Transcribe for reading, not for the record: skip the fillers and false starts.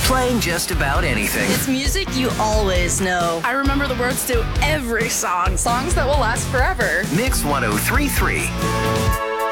Playing just about anything. It's music you always know. I remember the words to every song. Songs that will last forever. Mix 1033.